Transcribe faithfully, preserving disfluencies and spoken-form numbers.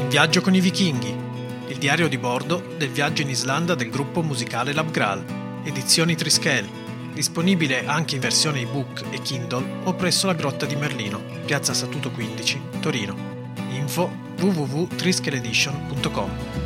In viaggio con i vichinghi, il diario di bordo del viaggio in Islanda del gruppo musicale Labgral, edizioni Trischel, disponibile anche in versione ebook e Kindle o presso la Grotta di Merlino, piazza Statuto quindici, Torino. Info w w w punto trischeledition punto com.